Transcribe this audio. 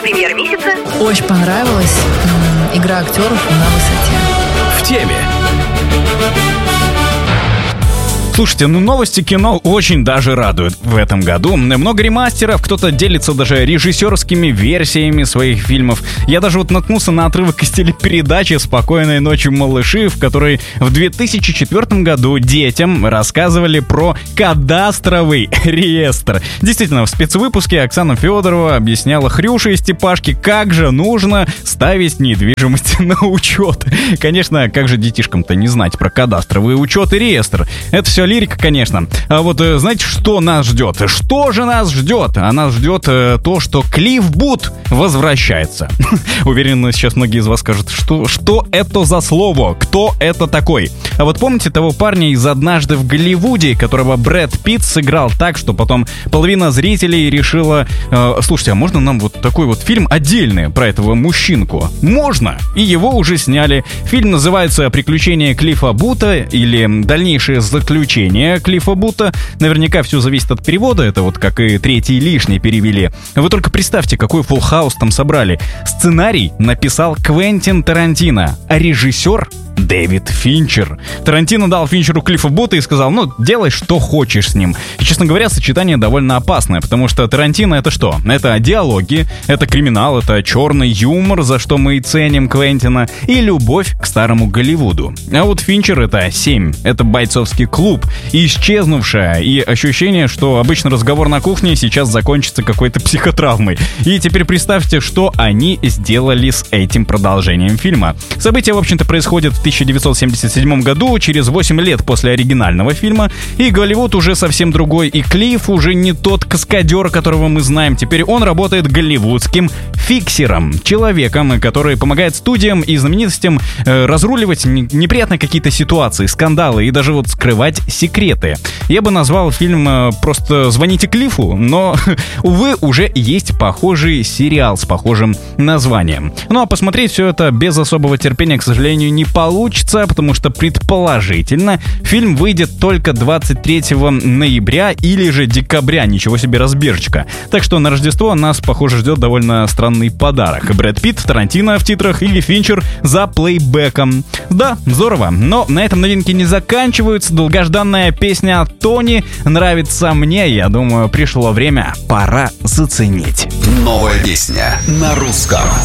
премьера месяца. Очень понравилась. Игра актеров на высоте. В теме. Слушайте, новости кино очень даже радуют в этом году. Много ремастеров, кто-то делится даже режиссерскими версиями своих фильмов. Я даже наткнулся на отрывок из телепередачи «Спокойной ночи, малыши», в которой в 2004 году детям рассказывали про кадастровый реестр. Действительно, в спецвыпуске Оксана Федорова объясняла Хрюше и Степашке, как же нужно ставить недвижимость на учет. Конечно, как же детишкам-то не знать про кадастровый учет и реестр? Это все лирика, конечно. А знаете, что нас ждет? Что же нас ждет? А нас ждет то, что Клифф Бут возвращается. Уверен, сейчас многие из вас скажут, что это за слово? Кто это такой? А помните того парня из «Однажды в Голливуде», которого Брэд Питт сыграл так, что потом половина зрителей решила: слушайте, а можно нам такой фильм отдельный про этого мужчинку? Можно! И его уже сняли. Фильм называется «Приключения Клиффа Бута» или «Дальнейшее заключение Клиффа Бута». Наверняка все зависит от перевода. Это как и «Третий лишний» перевели. Вы только представьте, какой фулл хаус там собрали. Сценарий написал Квентин Тарантино, а режиссер Дэвид Финчер. Тарантино дал Финчеру Клиффа Бута и сказал: делай, что хочешь с ним. И, честно говоря, сочетание довольно опасное, потому что Тарантино — это что? Это диалоги, это криминал, это черный юмор, за что мы и ценим Квентина, и любовь к старому Голливуду. А Финчер — это 7, это бойцовский клуб, исчезнувшая, и ощущение, что обычно разговор на кухне сейчас закончится какой-то психотравмой. И теперь представьте, что они сделали с этим продолжением фильма. События, в общем-то, происходят в 1977 году, через 8 лет после оригинального фильма, и Голливуд уже совсем другой, и Клифф уже не тот каскадер, которого мы знаем. Теперь он работает голливудским фиксером, человеком, который помогает студиям и знаменитостям разруливать неприятные какие-то ситуации, скандалы и даже скрывать секреты. Я бы назвал фильм просто «Звоните Клиффу», но, увы, уже есть похожий сериал с похожим названием. А посмотреть все это без особого терпения, к сожалению, не получится, потому что предположительно фильм выйдет только 23 ноября или же декабря. Ничего себе разбежечка. Так что на Рождество нас, похоже, ждет довольно странный подарок. Брэд Питт, Тарантино в титрах или Финчер за плейбеком. Да, здорово. Но на этом новинки не заканчиваются. Долгожданная песня от Тони нравится мне. Я думаю, пришло время, пора заценить. Новая песня на русском.